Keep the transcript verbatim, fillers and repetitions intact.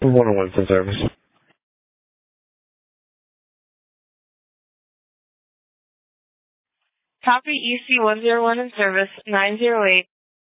one oh one's in service. Copy E C one oh one in service, nine oh eight.